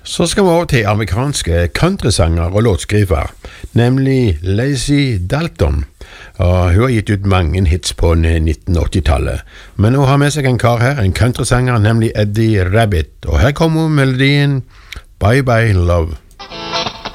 Så skal vi over til amerikanske countrysanger og låtskriver, nemlig Lazy Dalton. Og hun har gitt ut mange hits på 1980-tallet. Men hun har med seg en kar her, en countrysanger, nemlig Eddie Rabbitt. Og her kommer melodien Bye Bye Love.